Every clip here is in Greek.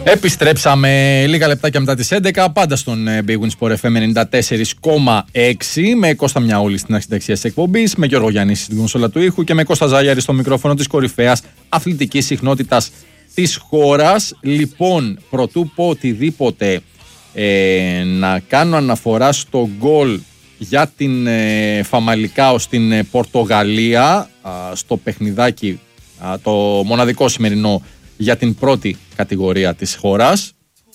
Επιστρέψαμε λίγα λεπτάκια μετά τις 11, πάντα στον Big Win Sport FM 94,6 με Κώστα Μιαούλη στην αρχιτεξία της εκπομπής, με Γιώργο Γιάννη στην κονσόλα του ήχου και με Κώστα Ζάγιαρη στο μικρόφωνο της κορυφαίας αθλητικής συχνότητας της χώρας. Λοιπόν, προτού πω οτιδήποτε, να κάνω αναφορά στο γκολ για την Φαμαλικάο στην Πορτογαλία, στο παιχνιδάκι το μοναδικό σημερινό για την πρώτη κατηγορία της χώρας.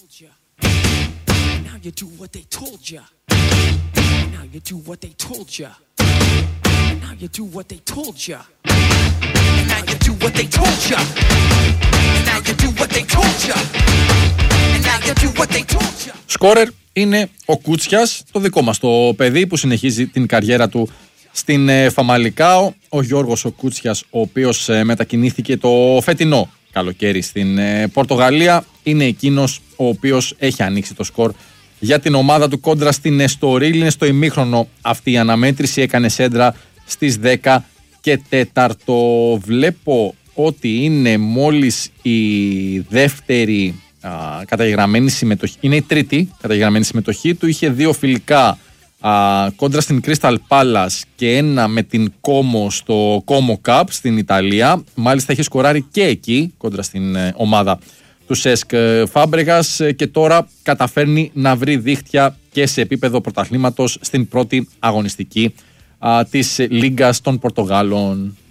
Σκόρερ είναι ο Κούτσιας, το δικό μας το παιδί που συνεχίζει την καριέρα του στην Φαμαλικάο. Ο Γιώργος ο Κούτσιας, ο οποίος μετακινήθηκε το φετινό καλοκαίρι στην Πορτογαλία, είναι εκείνος ο οποίος έχει ανοίξει το σκορ για την ομάδα του κόντρα στην Εστορίλ. Είναι στο ημίχρονο αυτή η αναμέτρηση, έκανε σέντρα στις 10 και 4. Βλέπω ότι είναι μόλις η δεύτερη καταγεγραμμένη συμμετοχή, είναι η τρίτη καταγεγραμμένη συμμετοχή του. Είχε 2 φιλικά κόντρα στην Crystal Palace και ένα με την Como στο Como Cup στην Ιταλία. Μάλιστα έχει σκοράρει και εκεί κόντρα στην ομάδα του Σέσκ Φάμπρεγας και τώρα καταφέρνει να βρει δίχτυα και σε επίπεδο πρωταθλήματος στην πρώτη αγωνιστική της Λίγκας των Πορτογάλων.